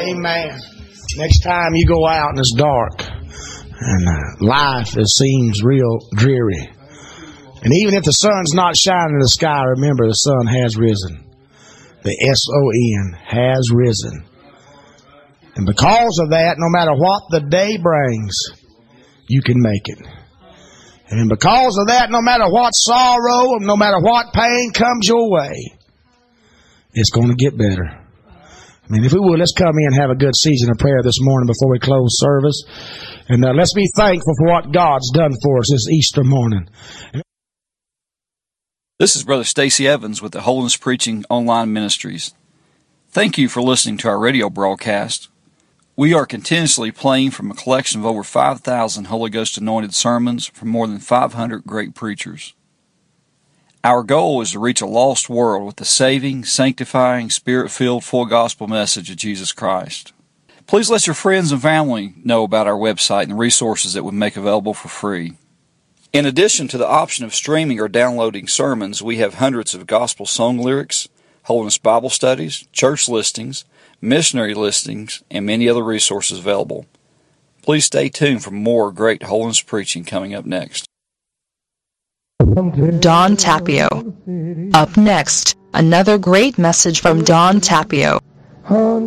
Amen. Next time you go out and it's dark and life seems real dreary, and even if the sun's not shining in the sky, remember the sun has risen. The S-O-N has risen. And because of that, no matter what the day brings, you can make it. And because of that, no matter what sorrow, no matter what pain comes your way, it's going to get better. I mean, if we would, let's come in and have a good season of prayer this morning before we close service. And let's be thankful for what God's done for us this Easter morning. This is Brother Stacy Evans with the Holiness Preaching Online Ministries. Thank you for listening to our radio broadcast. We are continuously playing from a collection of over 5,000 Holy Ghost anointed sermons from more than 500 great preachers. Our goal is to reach a lost world with the saving, sanctifying, Spirit-filled, full gospel message of Jesus Christ. Please let your friends and family know about our website and the resources that we make available for free. In addition to the option of streaming or downloading sermons, we have hundreds of gospel song lyrics, Holiness Bible studies, church listings, missionary listings, and many other resources available. Please stay tuned for more great holiness preaching coming up next. Don Tapio. Up next, another great message from Don Tapio.